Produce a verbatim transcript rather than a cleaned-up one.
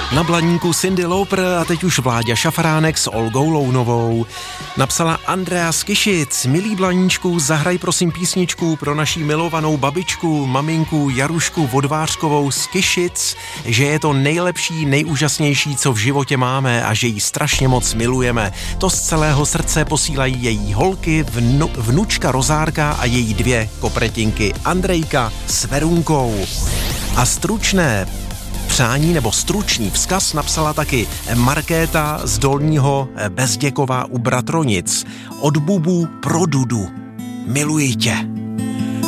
Na Blaníku Cyndi Lauper a teď už Vláďa Šafránek s Olgou Lounovou. Napsala Andrea z Kyšic: milý Blaníčku, zahraj prosím písničku pro naší milovanou babičku, maminku Jarušku Vodvářkovou z Kyšic, že je to nejlepší, nejúžasnější, co v životě máme a že ji strašně moc milujeme. To z celého srdce posílají její holky, vnu, vnučka Rozárka a její dvě kopretinky Andrejka s Verunkou. A stručné přání nebo stručný vzkaz napsala taky Markéta z Dolního Bezděkova u Bratronic. Od Bubu pro Dudu. Miluji tě.